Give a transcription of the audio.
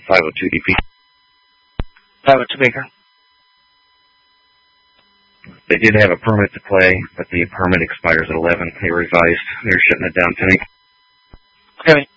502 DP. 502 Baker. They did have a permit to play, but the permit expires at 11. They revised. They're shutting it down tonight. Okay.